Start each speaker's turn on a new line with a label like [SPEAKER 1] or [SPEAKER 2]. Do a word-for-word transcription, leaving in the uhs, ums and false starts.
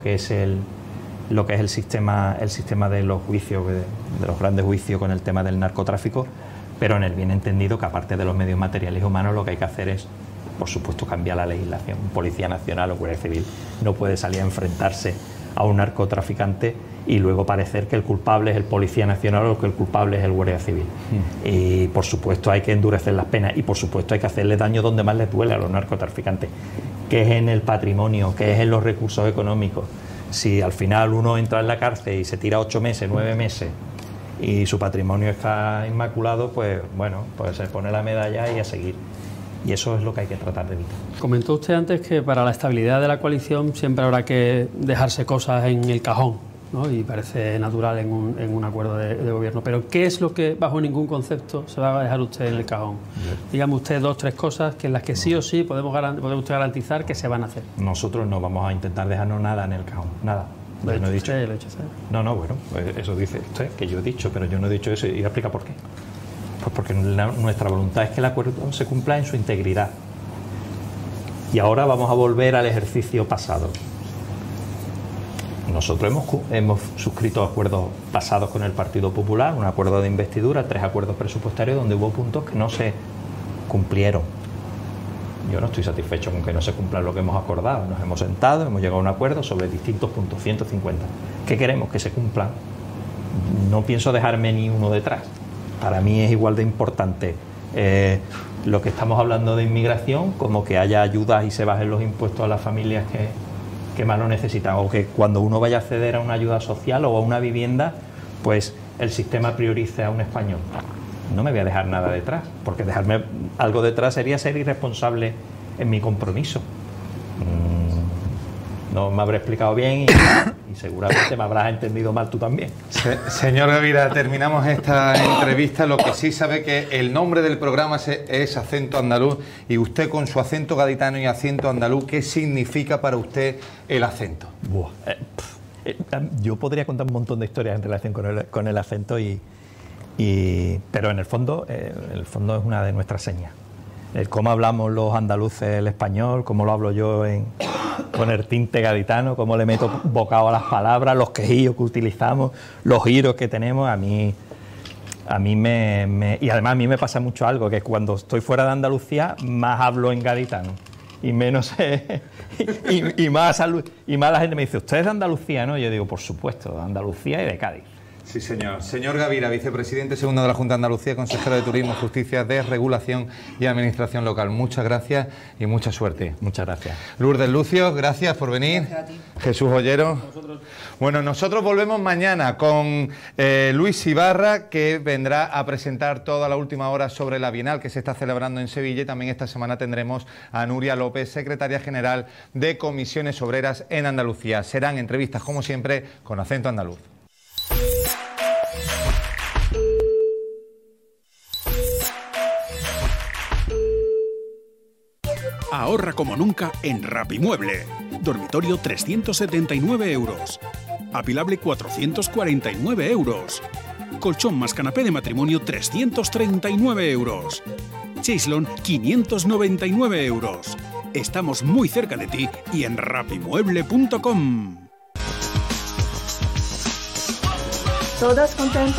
[SPEAKER 1] que es el, lo que es el sistema, el sistema de los juicios, de, de los grandes juicios con el tema del narcotráfico, pero en el bien entendido que aparte de los medios materiales y humanos lo que hay que hacer es, por supuesto, cambiar la legislación. Un policía nacional o guardia civil no puede salir a enfrentarse a un narcotraficante y luego parecer que el culpable es el policía nacional o que el culpable es el guardia civil. Mm. Y por supuesto hay que endurecer las penas y por supuesto hay que hacerle daño donde más les duele a los narcotraficantes, que es en el patrimonio, que es en los recursos económicos. Si al final uno entra en la cárcel y se tira ocho meses, nueve meses y su patrimonio está inmaculado, pues bueno, pues se pone la medalla y a seguir. Y eso es lo que hay que tratar de evitar.
[SPEAKER 2] Comentó usted antes que para la estabilidad de la coalición siempre habrá que dejarse cosas en el cajón, ¿no? Y parece natural en un, en un acuerdo de, de gobierno. Pero ¿qué es lo que bajo ningún concepto se va a dejar usted en el cajón? Bien. Dígame usted dos, tres cosas que en las que no. sí o sí podemos, podemos usted garantizar que se van a hacer.
[SPEAKER 1] Nosotros no vamos a intentar dejarnos nada en el cajón, nada.
[SPEAKER 2] Lo he
[SPEAKER 1] no he dicho.
[SPEAKER 2] Usted, lo he hecho usted.
[SPEAKER 1] No, no, bueno, pues eso dice usted, que yo he dicho, pero yo no he dicho eso y voy a explicar por qué. Pues porque la, nuestra voluntad es que el acuerdo se cumpla en su integridad. Y ahora vamos a volver al ejercicio pasado. Nosotros hemos, hemos suscrito acuerdos pasados con el Partido Popular, un acuerdo de investidura, tres acuerdos presupuestarios donde hubo puntos que no se cumplieron. Yo no estoy satisfecho con que no se cumpla lo que hemos acordado. Nos hemos sentado, hemos llegado a un acuerdo sobre distintos puntos, ciento cincuenta. ¿Qué queremos? Que se cumplan. No pienso dejarme ni uno detrás. Para mí es igual de importante eh, lo que estamos hablando de inmigración, como que haya ayudas y se bajen los impuestos a las familias que, que más lo necesitan, o que cuando uno vaya a acceder a una ayuda social o a una vivienda, pues el sistema priorice a un español. No me voy a dejar nada detrás, porque dejarme algo detrás sería ser irresponsable en mi compromiso. Mm, no me habré explicado bien y, y seguramente me habrás entendido mal tú también.
[SPEAKER 3] Se, señor Gavira, terminamos esta entrevista. Lo que sí sabe que el nombre del programa es, es Acento Andaluz, y usted con su acento gaditano y acento andaluz, ¿qué significa para usted el acento?
[SPEAKER 1] Buah, eh, pff, eh, yo podría contar un montón de historias en relación con el, con el acento, y, y, pero en el fondo, eh, en el fondo es una de nuestras señas. El cómo hablamos los andaluces el español, cómo lo hablo yo en, con el tinte gaditano, cómo le meto bocado a las palabras, los quejillos que utilizamos, los giros que tenemos, a mí, a mí me, me... Y además a mí me pasa mucho algo, que cuando estoy fuera de Andalucía más hablo en gaditano y menos... Eh, y, y, más, y más la gente me dice, ¿usted es de Andalucía, no? Y yo digo, por supuesto, de Andalucía y de Cádiz.
[SPEAKER 3] Sí, señor. Señor Gavira, vicepresidente segundo de la Junta de Andalucía, consejero de Turismo, Justicia, Desregulación y Administración Local. Muchas gracias y mucha suerte.
[SPEAKER 1] Muchas gracias.
[SPEAKER 3] Lourdes Lucio, gracias por venir.
[SPEAKER 4] Gracias a ti.
[SPEAKER 3] Jesús Ollero.
[SPEAKER 2] Nosotros.
[SPEAKER 3] Bueno, nosotros volvemos mañana con eh, Luis Ibarra, que vendrá a presentar toda la última hora sobre la Bienal que se está celebrando en Sevilla. Y también esta semana tendremos a Nuria López, secretaria general de Comisiones Obreras en Andalucía. Serán entrevistas, como siempre, con acento andaluz.
[SPEAKER 5] Ahorra como nunca en Rapimueble. Dormitorio trescientos setenta y nueve euros. Apilable cuatrocientos cuarenta y nueve euros. Colchón más canapé de matrimonio trescientos treinta y nueve euros. Chaislon quinientos noventa y nueve euros. Estamos muy cerca de ti y en rapimueble punto com.
[SPEAKER 4] ¿Todos contentos?